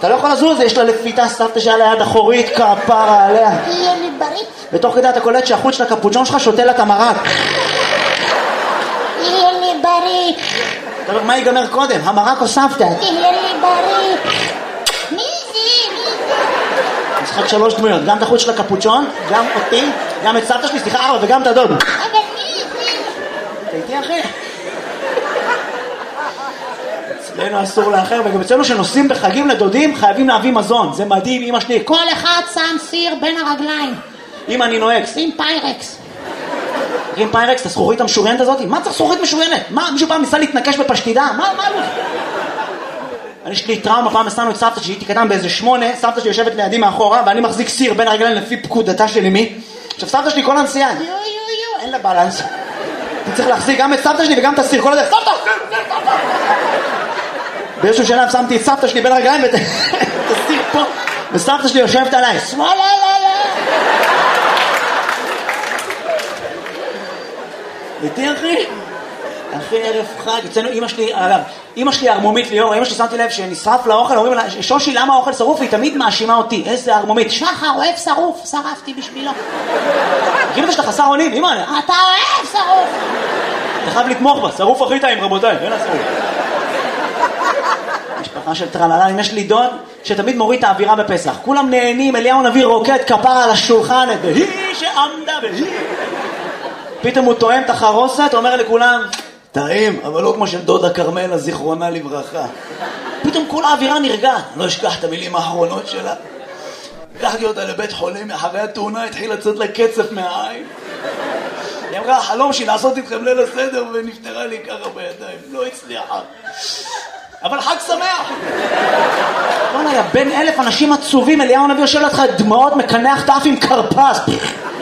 אתה לא יכול לזוז, יש לה לפיתה סבתא שלה ליד אחורית, כפרה עליה. תהיה לי בריא. בתוך כדי אתה קולט שהחוץ של הקפוצ'ון שלך שותה לה את המרק. תהיה לי בריא. אתה אומר, מה ייגמר קודם? המרק או סבתא? תהיה לי בריא. מי זה? משחק 3 דמויות, גם את החוץ של הקפוצ'ון, גם אותי, גם את סבתא שלי, סליחה 4, וגם את הדוד. אבל מי זה? אתה איתי אחי? אצלנו אסור לאחר, וגם אצלנו שנוסעים בחגים לדודים חייבים להביא מזון. זה מדהים, אמא שלי. כל אחד שם סיר בין הרגליים. אמא, אני נוהג. שים פיירקס. עם פיירקס, את הזכוכית המשוריינת הזאת? מה צריך זכוכית משוריינת? מה, מישהו פעם ניסה להתנקש בפשטידה? מה? יש לי טראומה, פעם נסענו את סבתא שהייתי קטן באיזה 8, סבתא שלי יושבת לידי מאחורה, ואני מחזיק סיר בין הרגליים לפי פקודתה של אמי. עכשיו סבתא שלי כל הנסיעה, אין לה בלנס. אני צריך להחזיק גם את סבתא שלי וגם את הסיר, כל הדרך, סבתא! באיזשהו שלב שמתי את סבתא שלי בין הרגליים ואת הסיר פה, וסבתא שלי יושבת עליי, שמאלה. איתי אחי? אחי ערב חג, אצלנו אמא שלי, אגב, אמא שלי ערמומית ליאור, אמא שלי שמתי לב שנשרף לאוכל, אומרים לה, שושי למה האוכל שרוף? היא תמיד מאשימה אותי, איזה ערמומית. שחר אוהב שרוף, שרפתי בשבילו. כאילו יש לך חסר אונים, אמא. אתה אוהב שרוף. אתה חייב לתמוך בה, שרוף הכי טעים רבותיי, אין השרוף. משפחה של טרללה, אם יש לי דוד שתמיד מוריד את האווירה בפסח, כולם נהנים, אליהו נביא רוקד כפרה על השולחן, והיא שעמדה והיא. פתאום הוא טועם את החרוסת, אומר לכולם, טעים, אבל לא כמו של דודה קרמלה, זיכרונה לברכה. פתאום כל האווירה נרגעת, לא אשכח את המילים האחרונות שלה. לקחתי אותה לבית חולים, אחרי התאונה התחיל לצאת לה קצף מהעין. היא אמרה, החלום שלי לעשות איתכם ליל הסדר, ונפטרה לי ככה בידיים. לא הצליחה. אבל חג שמח. בוא נהיה, בין 1000 אנשים עצובים, אליהו נביא יושב לך דמעות, מקנח את האף עם קרפס.